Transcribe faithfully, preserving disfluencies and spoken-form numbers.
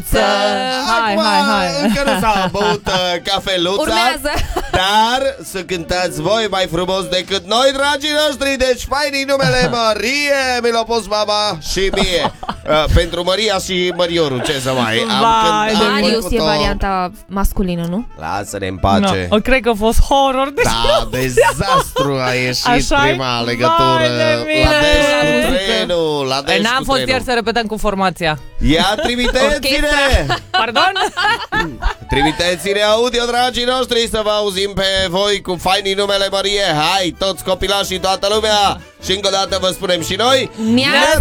Hai, Acum, hai, hai. încă nu s-a băut uh, cafeluța. Urmează. Dar să cântați voi mai frumos decât noi, dragii noștri. Deci faini numele Marie, mi l-a pus mama și mie. uh, Pentru Maria și Mărioru, ce să mai am Vai cântat, de am Marius făcut-o. e varianta masculină, nu? Lasă-ne în pace. No, cred că a fost horror. Deci Da, dezastru a ieșit Așa-i? prima legătură. Vai de mine. La des La cu muzică. trenul, la des N-am cu fost ieri trenul. să repetăm cu formația. Ia trimiteți-ne! Pardon? Trimiteți-ne audio, dragii noștri, să vă auzim pe voi cu fainii numele Marie. Hai, toți copilașii, toată lumea. Și încă o dată vă spunem și noi Neața!